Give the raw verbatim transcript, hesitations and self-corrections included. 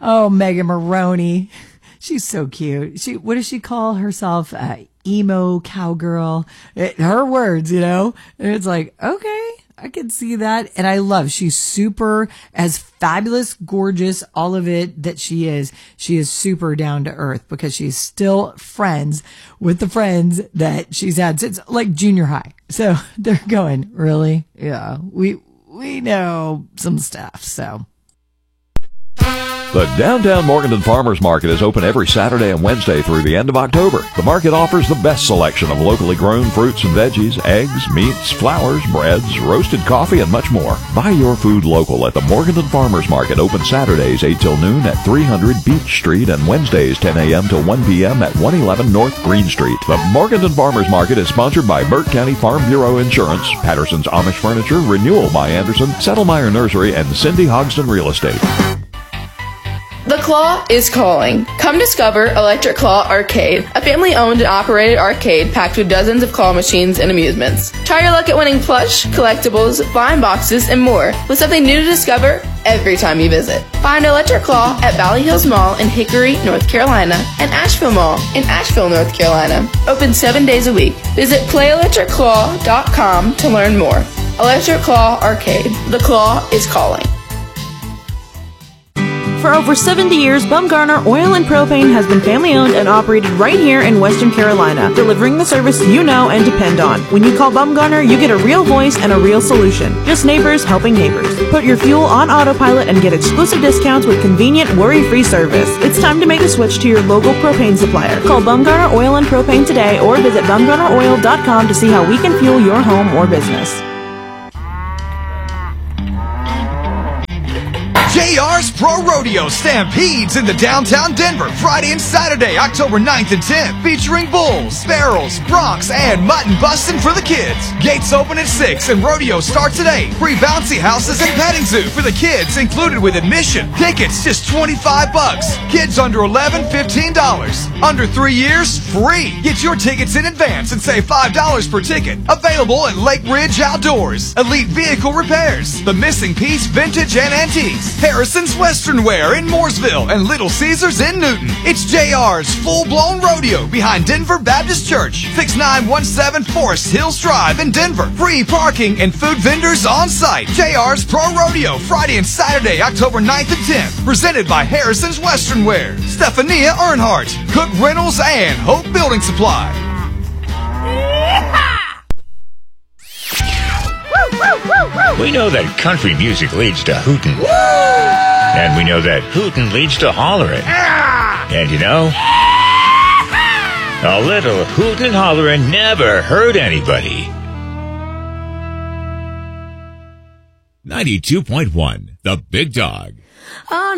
Oh, Megan Maroney. She's so cute. She, what does she call herself? Uh, emo cowgirl. It, her words, you know? And it's like, okay, I can see that. And I love, she's super, as fabulous, gorgeous, all of it that she is. She is super down to earth because she's still friends with the friends that she's had since like junior high. So they're going, really? Yeah, we, we know some stuff. So. The downtown Morganton Farmers Market is open every Saturday and Wednesday through the end of October. The market offers the best selection of locally grown fruits and veggies, eggs, meats, flours, breads, roasted coffee, and much more. Buy your food local at the Morganton Farmers Market, open Saturdays eight till noon at three hundred Beach Street and Wednesdays ten a.m. to one p.m. at one eleven North Green Street. The Morganton Farmers Market is sponsored by Burke County Farm Bureau Insurance, Patterson's Amish Furniture, Renewal by Anderson, Settlemire Nursery, and Cindy Hogston Real Estate. The Claw is calling. Come discover Electric Claw Arcade, a family-owned and operated arcade packed with dozens of claw machines and amusements. Try your luck at winning plush, collectibles, blind boxes, and more, with something new to discover every time you visit. Find Electric Claw at Valley Hills Mall in Hickory, North Carolina, and Asheville Mall in Asheville, North Carolina. Open seven days a week. Visit play electric claw dot com to learn more. Electric Claw Arcade. The Claw is calling. For over seventy years, Bumgarner Oil and Propane has been family-owned and operated right here in Western Carolina, delivering the service you know and depend on. When you call Bumgarner, you get a real voice and a real solution. Just neighbors helping neighbors. Put your fuel on autopilot and get exclusive discounts with convenient, worry-free service. It's time to make a switch to your local propane supplier. Call Bumgarner Oil and Propane today or visit bumgarner oil dot com to see how we can fuel your home or business. J R's Pro Rodeo Stampedes in the downtown Denver, Friday and Saturday, October ninth and tenth, featuring bulls, barrels, broncs, and mutton busting for the kids. Gates open at six and rodeo starts at eight. Free bouncy houses and petting zoo for the kids included with admission. Tickets just twenty-five bucks. Kids under eleven, fifteen dollars. Under three years, free. Get your tickets in advance and save five dollars per ticket. Available at Lake Ridge Outdoors. Elite Vehicle Repairs. The Missing Piece Vintage and Antiques. Harrison's Western Wear in Mooresville and Little Caesars in Newton. It's J R's full-blown rodeo behind Denver Baptist Church, six nine one seven Forest Hills Drive in Denver. Free parking and food vendors on site. J R's Pro Rodeo, Friday and Saturday, October ninth and tenth. Presented by Harrison's Western Wear, Stephania Earnhardt, Cook Reynolds, and Hope Building Supply. We know that country music leads to hootin'. And we know that hootin' leads to hollerin'. And you know, a little hootin' and hollerin' never hurt anybody. ninety-two point one, The Big Dog.